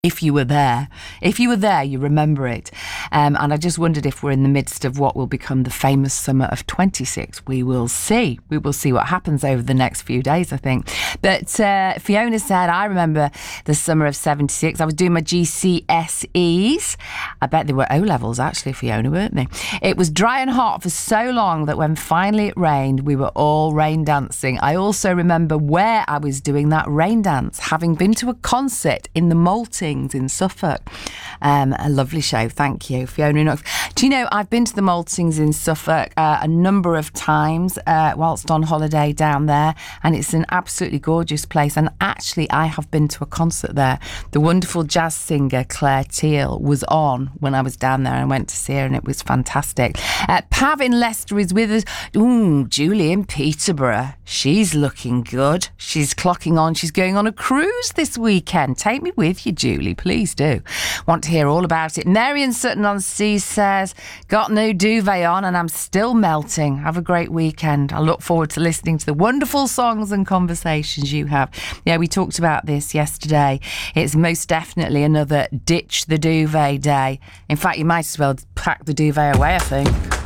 If you were there, you remember it. And I just wondered if we're in the midst of what will become the famous summer of 26. We will see. We will see what happens over the next few days, I think. But Fiona said, I remember the summer of 76. I was doing my GCSEs. I bet they were O-levels, actually, Fiona, weren't they? It was dry and hot for so long that when finally it rained, we were all rain dancing. I also remember where I was doing that rain dance, having been to a concert in the Maltings in Suffolk. A lovely show, thank you, Fiona Knox. Do you know, I've been to the Maltings in Suffolk a number of times whilst on holiday down there, and it's an absolutely gorgeous place. And actually, I have been to a concert there. The wonderful jazz singer Claire Teal was on when I was down there, and I went to see her, and it was fantastic. Pav in Leicester is with us. Ooh, Julie in Peterborough. She's looking good. She's clocking on. She's going on a cruise this weekend. Take me with you, Julie, please do. Want to hear all about it. Mary in Sutton-on-Sea says, got no duvet on and I'm still melting. Have a great weekend. I look forward to listening to the wonderful songs and conversations you have. Yeah, we talked about this yesterday. It's most definitely another ditch the duvet day. In fact, you might as well pack the duvet away, I think.